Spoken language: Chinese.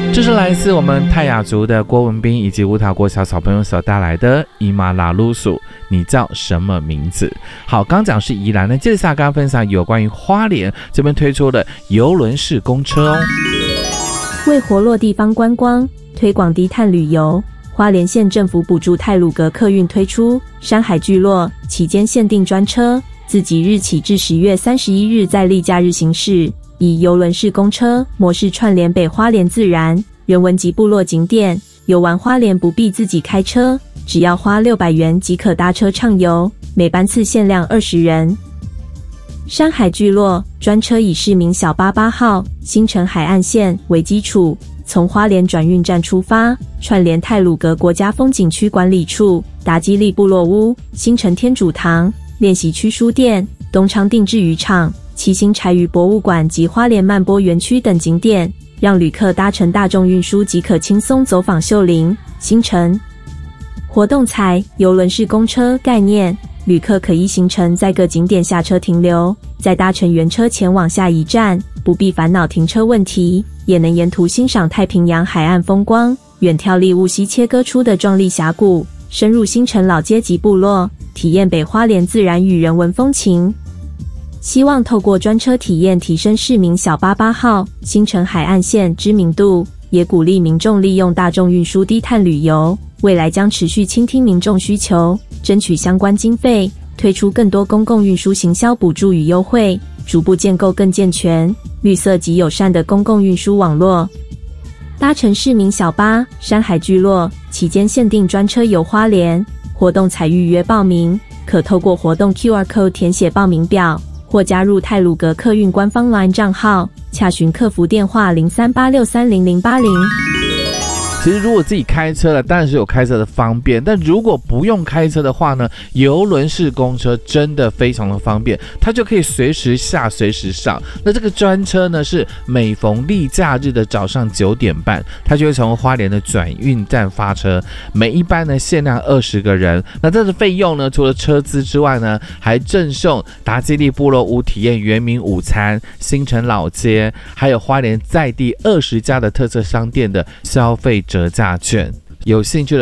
这是来自我们泰雅族的郭文彬以及乌塔国小小朋友所带来的伊玛拉鲁苏，你叫什么名字？好，刚讲是宜兰，那接下来刚刚分享有关于花莲这边推出的邮轮式公车哦。 为活络地方观光，推广低碳旅游，花莲县政府补助太鲁阁客运推出山海聚落期间限定专车，自即日起至10月31日在例假日行驶，以邮轮式公车模式串联北花莲自然、人文及部落景点，游玩花莲不必自己开车，只要花600元即可搭车畅游，每班次限量20人。山海聚落专车以市民小巴8号新城海岸线为基础，从花莲转运站出发，串联太鲁阁国家风景区管理处、达基利部落屋、新城天主堂、练习区书店、东昌定制渔场、七星柴鱼博物馆及花莲漫波园区等景点，让旅客搭乘大众运输即可轻松走访秀林、新城。活动采邮轮式公车概念，旅客可依行程在各景点下车停留，再搭乘原车前往下一站，不必烦恼停车问题，也能沿途欣赏太平洋海岸风光，远眺立雾溪切割出的壮丽峡谷，深入新城老街及部落，体验北花莲自然与人文风情。希望透过专车体验提升市民小巴8号新城海岸线知名度，也鼓励民众利用大众运输低碳旅游。未来将持续倾听民众需求，争取相关经费，推出更多公共运输行销补助与优惠，逐步建构更健全、绿色及友善的公共运输网络。搭乘市民小巴山海聚落期间限定专车游花莲，活动采预约报名，可透过活动 QR Code 填写报名表，或加入太鲁阁客运官方 LINE 账号，洽询客服电话0386300080。 其实如果自己开车了，当然是有开车的方便，但如果不用开车的话呢，邮轮式公车真的非常的方便，它就可以随时下随时上。那这个专车呢，是每逢例假日的早上9点半，它就会从花莲的转运站发车，每一班呢限量20个人。那这个费用呢，除了车资之外呢，还赠送达基利部落屋体验原民午餐、新城老街，还有花莲在地20家的特色商店的消费折价券。有兴趣的